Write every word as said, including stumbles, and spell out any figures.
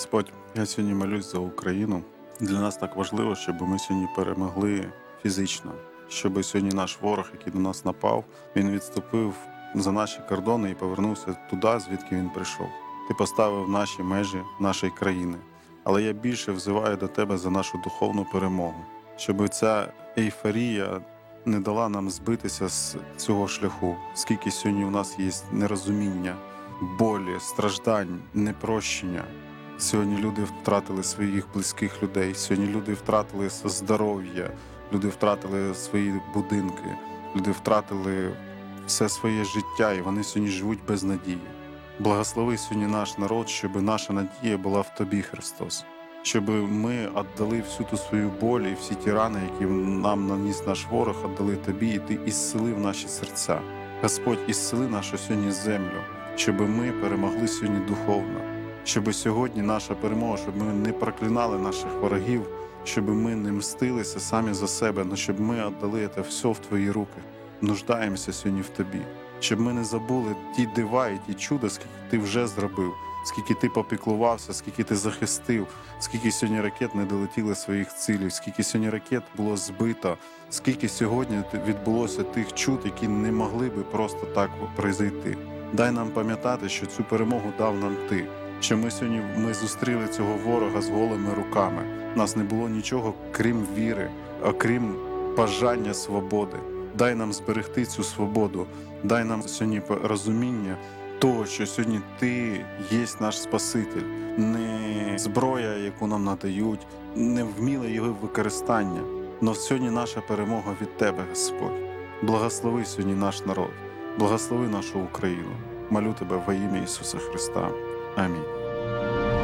Господь, я сьогодні молюсь за Україну. Для нас так важливо, щоб ми сьогодні перемогли фізично, щоб сьогодні наш ворог, який до нас напав, він відступив за наші кордони і повернувся туди, звідки він прийшов. Ти поставив наші межі нашої країни. Але я більше взиваю до тебе за нашу духовну перемогу, щоб ця ейфорія не дала нам збитися з цього шляху, скільки сьогодні у нас є нерозуміння, болі, страждань, непрощення. Сьогодні люди втратили своїх близьких людей, сьогодні люди втратили здоров'я, люди втратили свої будинки, люди втратили все своє життя, і вони сьогодні живуть без надії. Благослови сьогодні наш народ, щоб наша надія була в Тобі, Христос. Щоб ми віддали всю ту свою боль і всі ті рани, які нам наніс наш ворог, віддали Тобі, і Ти ісцелив наші серця. Господь, ісцели нашу сьогодні землю, щоб ми перемогли сьогодні духовно. Щоб сьогодні наша перемога, щоб ми не проклинали наших ворогів, щоб ми не мстилися самі за себе, але щоб ми віддали це все в Твої руки. Нуждаємося сьогодні в Тобі. Щоб ми не забули ті дива і ті чуда, скільки Ти вже зробив, скільки Ти попіклувався, скільки Ти захистив, скільки сьогодні ракет не долетіли своїх цілей, скільки сьогодні ракет було збито, скільки сьогодні відбулося тих чуд, які не могли би просто так произойти. Дай нам пам'ятати, що цю перемогу дав нам Ти. Що ми сьогодні ми зустріли цього ворога з голими руками. У нас не було нічого, крім віри, окрім бажання свободи. Дай нам зберегти цю свободу. Дай нам сьогодні розуміння того, що сьогодні Ти є наш Спаситель. Не зброя, яку нам надають, не вміле його використання. Но сьогодні наша перемога від Тебе, Господь. Благослови сьогодні наш народ. Благослови нашу Україну. Молю Тебе во ім'я Ісуса Христа. Амінь.